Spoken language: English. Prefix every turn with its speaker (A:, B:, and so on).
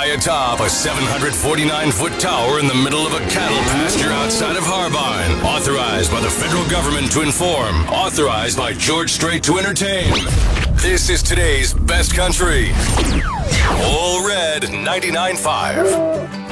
A: high atop a 749-foot tower in the middle of a cattle pasture outside of Harbine. Authorized by the federal government to inform. Authorized by George Strait to entertain. This is today's best country. All Red 99.5.